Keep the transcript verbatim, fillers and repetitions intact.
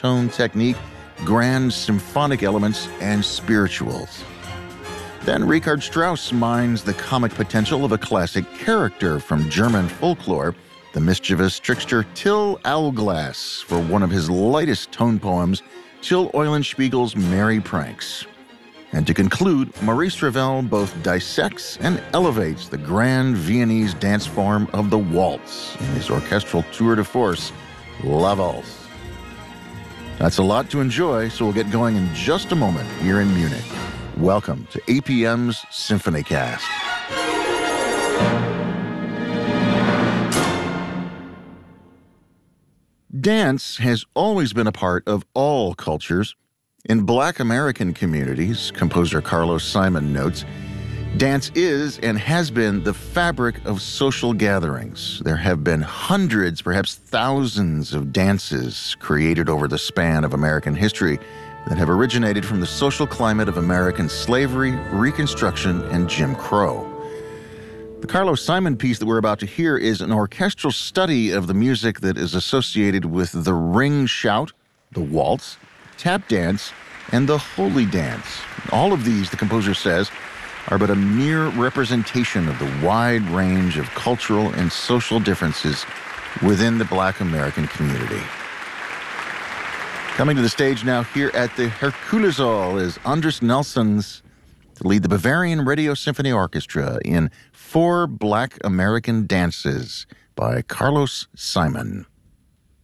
monotone technique, grand symphonic elements, and spirituals. Then Richard Strauss mines the comic potential of a classic character from German folklore, the mischievous trickster Till Owlglass, for one of his lightest tone poems, Till Eulenspiegel's Merry Pranks. And to conclude, Maurice Ravel both dissects and elevates the grand Viennese dance form of the waltz in his orchestral tour de force, La Valse. That's a lot to enjoy, so we'll get going in just a moment here in Munich. Welcome to A P M's Symphony Cast. Dance has always been a part of all cultures. In Black American communities, composer Carlos Simon notes, dance is and has been the fabric of social gatherings. There have been hundreds, perhaps thousands of dances created over the span of American history that have originated from the social climate of American slavery, Reconstruction, and Jim Crow. The Carlos Simon piece that we're about to hear is an orchestral study of the music that is associated with the ring shout, the waltz, tap dance, and the holy dance. All of these, the composer says, are but a mere representation of the wide range of cultural and social differences within the Black American community. Coming to the stage now here at the Herkuleshall is Anders Nelsons to lead the Bavarian Radio Symphony Orchestra in Four Black American Dances by Carlos Simon.